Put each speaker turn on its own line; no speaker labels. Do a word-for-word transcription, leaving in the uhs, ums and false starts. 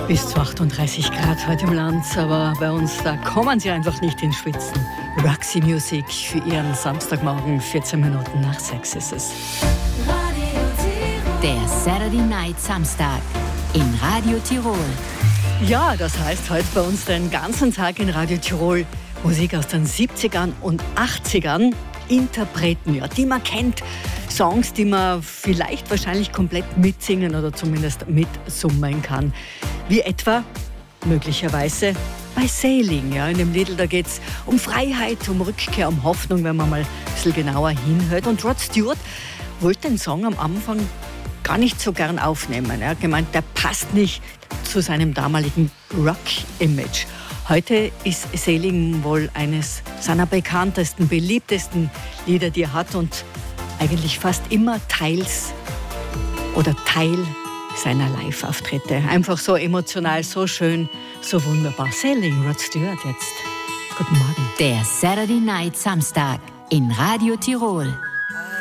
Bis zu achtunddreißig Grad heute im Land, aber bei uns, da kommen sie einfach nicht ins Schwitzen. Roxy Music für ihren Samstagmorgen, vierzehn Minuten nach sechs ist es.
Der Saturday Night Samstag in Radio Tirol.
Ja, das heißt heute bei uns den ganzen Tag in Radio Tirol Musik aus den siebzigern und achtzigern. Interpreten, ja, die man kennt. Songs, die man vielleicht wahrscheinlich komplett mitsingen oder zumindest mitsummen kann. Wie etwa, möglicherweise, bei Sailing. Ja, in dem Lied, da geht es um Freiheit, um Rückkehr, um Hoffnung, wenn man mal ein bisschen genauer hinhört. Und Rod Stewart wollte den Song am Anfang gar nicht so gern aufnehmen. Er hat gemeint, der passt nicht zu seinem damaligen Rock-Image. Heute ist Sailing wohl eines seiner bekanntesten, beliebtesten Lieder, die er hat und eigentlich fast immer teils oder Teil seiner Live-Auftritte. Einfach so emotional, so schön, so wunderbar. Sailing, Rod Stewart jetzt. Guten Morgen.
Der Saturday Night Samstag in Radio Tirol.